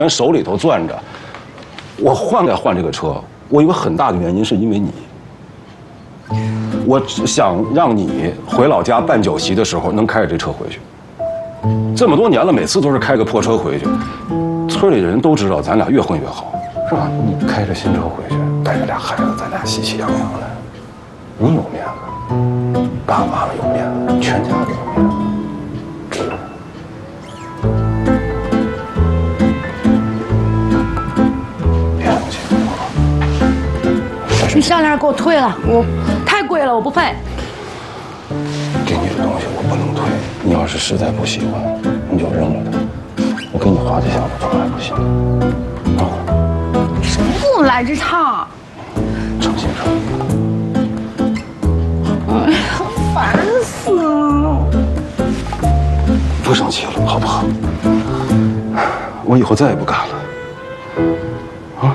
人手里头攥着。我换这个车，我有个很大的原因是因为你。我只想让你回老家办酒席的时候能开着这车回去。这么多年了，每次都是开个破车回去，村里的人都知道咱俩越混越好，是吧？你开着新车回去，带着俩孩子，咱俩喜气洋洋的，你有面子，爸爸妈妈有面子，全家都有面子。 你项链给我退了，我太贵了，我不配。 给你的东西我不能退，你要是实在不喜欢，你就扔了它。我给你花几下子账还不行啊？ 什么不来这套？ 诚心诚意。 哎呀，烦死了！ 不生气了，好不好？我以后再也不干了。啊？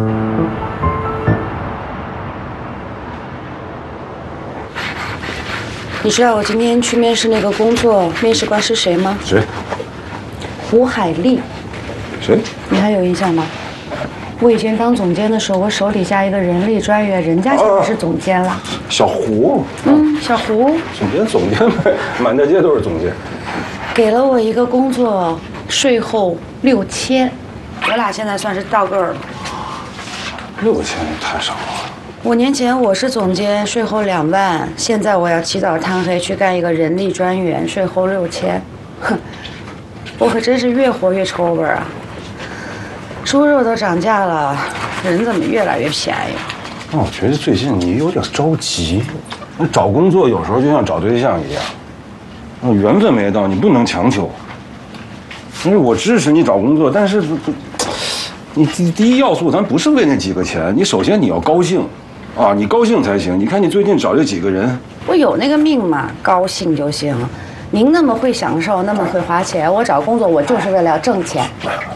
你知道我今天去面试那个工作，面试官是谁吗？ 谁？ 胡海丽。 谁？ 你还有印象吗？我以前当总监的时候，我手底下一个人力专员，人家现在是总监了。 小胡。 小胡。 总监呗，满大街都是总监。 给了我一个工作，税后6000，我俩现在算是到个儿了。 6000也太少了。 5年前我是总监，税后2万，现在我要起早贪黑去干一个人力专员，税后6000，哼，我可真是越活越抽味儿啊！猪肉都涨价了，人怎么越来越便宜？ 那我觉得最近你有点着急，那找工作有时候就像找对象一样，缘分没到，你不能强求。因为我支持你找工作，但是你第一要素咱不是为那几个钱，你首先你要高兴。啊，你高兴才行。你看你最近找这几个人， 我有那个命嘛，高兴就行。您那么会享受，那么会花钱，我找工作我就是为了要挣钱。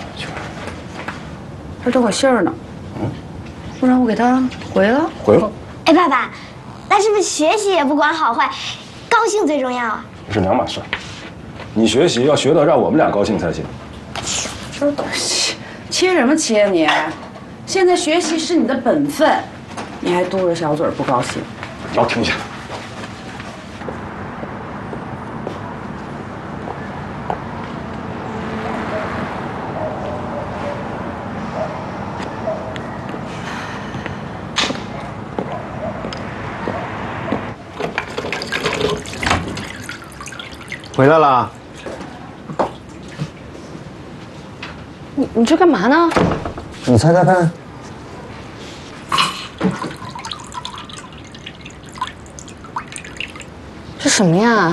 他等我信儿呢，不然我给他回了。 回了。 哎，爸爸，那是不是学习也不管好坏，高兴最重要啊？ 这是两码事。你学习要学到让我们俩高兴才行。 这东西，切什么切你？现在学习是你的本分。你还嘟着小嘴不高兴？ 要停下！ 回来了。 你这干嘛呢？ 你猜猜看。 这什么呀？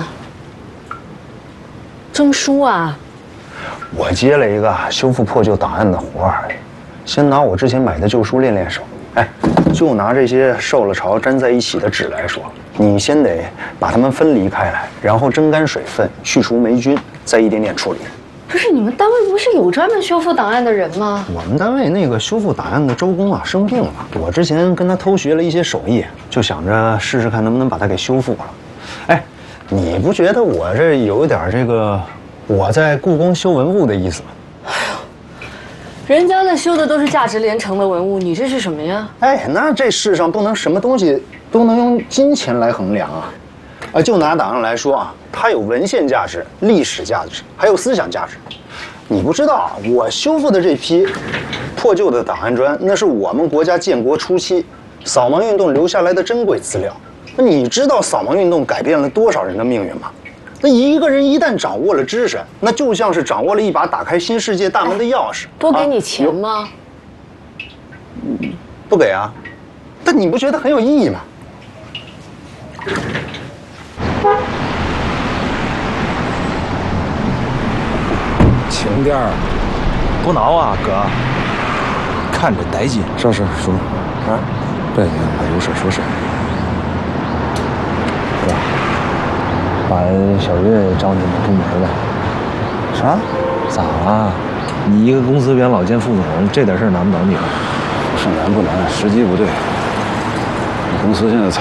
证书啊！ 我接了一个修复破旧档案的活儿，先拿我之前买的旧书练练手。哎，就拿这些受了潮粘在一起的纸来说，你先得把它们分离开来，然后蒸干水分，去除霉菌，再一点点处理。 不是，你们单位不是有专门修复档案的人吗？ 我们单位那个修复档案的周工啊生病了，我之前跟他偷学了一些手艺，就想着试试看能不能把它给修复了。哎，你不觉得我这有一点这个我在故宫修文物的意思吗？ 人家那修的都是价值连城的文物，你这是什么呀？ 哎，那这世上不能什么东西都能用金钱来衡量啊！就拿档案来说啊，它有文献价值、历史价值，还有思想价值。你不知道啊，我修复的这批破旧的档案砖，那是我们国家建国初期扫盲运动留下来的珍贵资料。那你知道扫盲运动改变了多少人的命运吗？那一个人一旦掌握了知识，那就像是掌握了一把打开新世界大门的钥匙。 多给你钱吗？ 不给啊，但你不觉得很有意义吗？ 轻点儿， 不挠啊，哥，看着带劲。 是叔， 啊， 对，我有事说事。 哥，把小月找你们部门了。 啥？ 咋了？你一个公司元老兼副总，这点事难不倒你了？ 不是难不难，时机不对。你公司现在